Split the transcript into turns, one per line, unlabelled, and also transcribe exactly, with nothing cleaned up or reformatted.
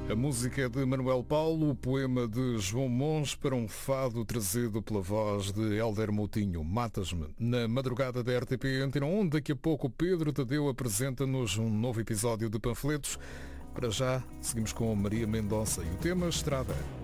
A música é de Manuel Paulo, o poema de João Mons para um fado trazido pela voz de Hélder Moutinho. Matas-me. Na madrugada da R T P Antena um, daqui a pouco Pedro Tadeu apresenta-nos um novo episódio de Panfletos. Para já, seguimos com Maria Mendonça e o tema Estrada.